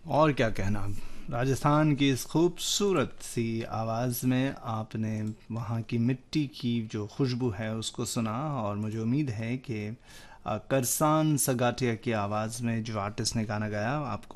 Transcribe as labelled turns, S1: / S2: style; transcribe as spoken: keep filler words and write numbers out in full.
S1: और क्या कहना। राजस्थान की इस खूबसूरत सी आवाज़ में आपने वहाँ की मिट्टी की जो खुशबू है उसको सुना, और मुझे उम्मीद है कि अ, करसान सगाटिया की आवाज़ में जो आर्टिस्ट ने गाना गाया आपको